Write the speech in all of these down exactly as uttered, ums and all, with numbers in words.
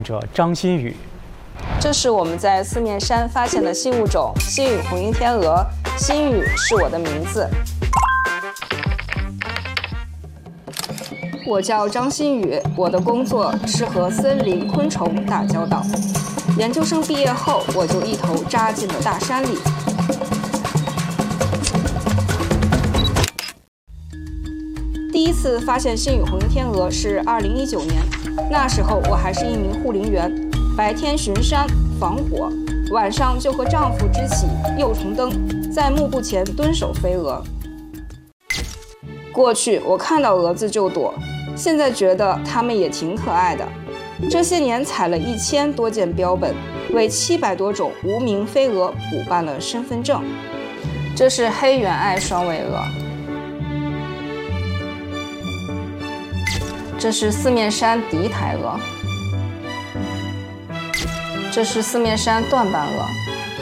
者张新宇。 这是我们在四面山发现的新物种——新羽红缨天鹅。新羽是我的名字。我叫张新宇，我的工作是和森林昆虫打交道。研究生毕业后，我就一头扎进了大山里。第一次发现新羽红缨天鹅是二零一九年，那时候我还是一名护林员，白天巡山防火，晚上就和丈夫支起幼虫灯，在幕布前蹲守飞蛾。过去我看到蛾子就躲，现在觉得它们也挺可爱的。这些年采了一千多件标本，为七百多种无名飞蛾补办了身份证。这是黑远爱双尾蛾。这是四面山敌台蛾，这是四面山断瓣蛾，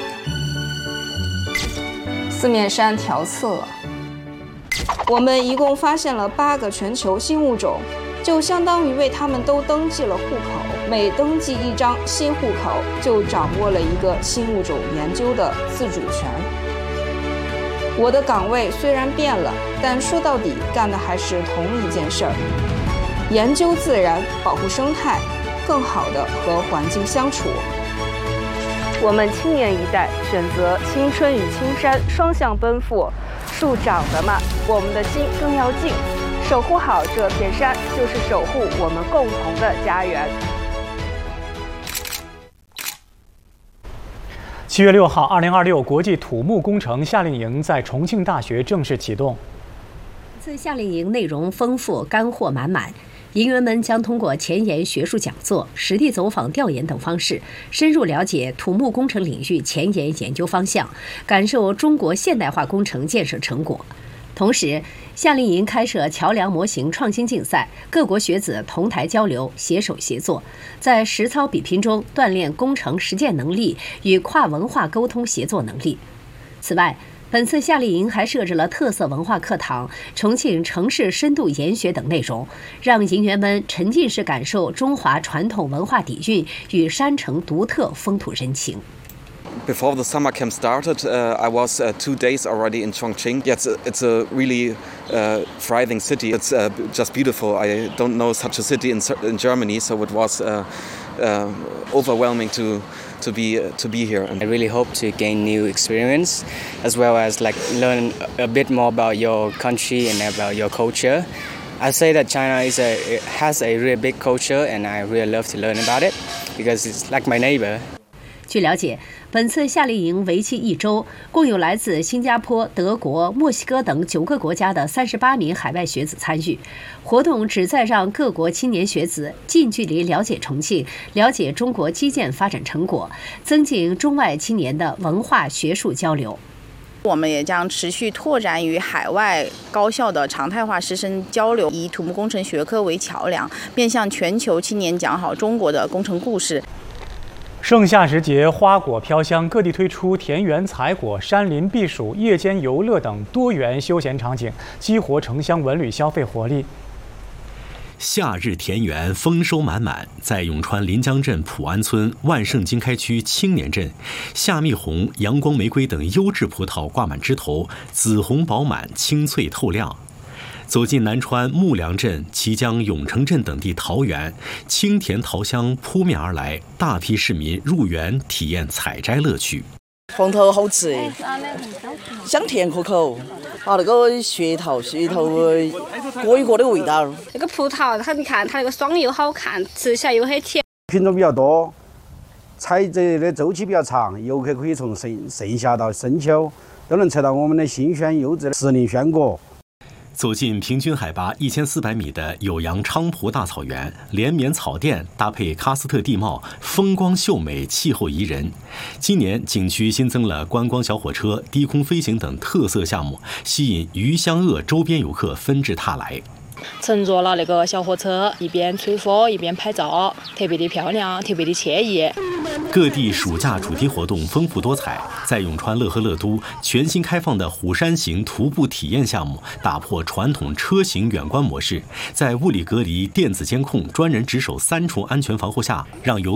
四面山条刺蛾。我们一共发现了八个全球新物种，就相当于为它们都登记了户口。每登记一张新户口，就掌握了一个新物种研究的自主权。我的岗位虽然变了，但说到底干的还是同一件事儿。研究自然，保护生态，更好地和环境相处。我们青年一代选择青春与青山双向奔赴，树长得慢，我们的心更要静。守护好这片山，就是守护我们共同的家园。 七月六号，二零二六国际土木工程夏令营在重庆大学正式启动。 此夏令营内容丰富，干货满满。营员们将通过前沿学术讲座、实地走访调研等方式，深入了解土木工程领域前沿研究方向，感受中国现代化工程建设成果。同时，夏令营开设桥梁模型创新竞赛，各国学子同台交流、携手协作，在实操比拼中锻炼工程实践能力与跨文化沟通协作能力。此外，本次夏令营还设置了特色文化课堂、重庆城市深度研学等内容，让营员们沉浸式感受中华传统文化底蕴与山城独特风土人情。 Before the summer camp started, uh, I was uh, two days already in Chongqing. Yes, it's a really uh, thriving city. It's uh, just beautiful. I don't know such a city in, in Germany, so it was uh, uh, overwhelming to to be uh, to be here. I really hope to gain new experience, as well as like learn a bit more about your country and about your culture. I say that China is a it has a really big culture, and I really love to learn about it because it's like my neighbor. 据了解，本次夏令营为期一周，共有来自新加坡、德国、墨西哥等九个国家的三十八名海外学子参与。活动旨在让各国青年学子近距离了解重庆，了解中国基建发展成果，增进中外青年的文化学术交流。 我们也将持续拓展与海外高校的常态化师生交流，以土木工程学科为桥梁，面向全球青年讲好中国的工程故事。 盛夏时节，花果飘香，各地推出田园采果、山林避暑、夜间游乐等多元休闲场景，激活城乡文旅消费活力。 夏日田园丰收满满，在永川临江镇普安村万盛经开区青年镇，夏蜜红、阳光玫瑰等优质葡萄挂满枝头，紫红饱满，清脆透亮。走进南川木梁镇、綦江永城镇等地桃园，清甜桃香扑面而来，大批市民入园体验采摘乐趣。 黄桃好吃，香甜可口，啊，那个雪桃，雪桃各一个的味道。 那个葡萄，它你看它那个爽又好看，吃起来又很甜。 品种比较多，采摘的周期比较长，游客可以从盛盛夏到深秋都能吃到我们的新鲜优质的时令鲜果。 走进平均海拔一千四百米的酉阳昌蒲大草原，连绵草甸搭配喀斯特地貌，风光秀美，气候宜人。今年景区新增了观光小火车、低空飞行等特色项目，吸引鱼香鄂周边游客纷至沓来。 乘坐了那个小火车，一边吹风一边拍照，特别的漂亮，特别的惬意。 各地暑假主题活动丰富多彩，在永川乐和乐都，全新开放的虎山行徒步体验项目打破传统车行远观模式，在物理隔离、电子监控、专人值守三重安全防护下，让游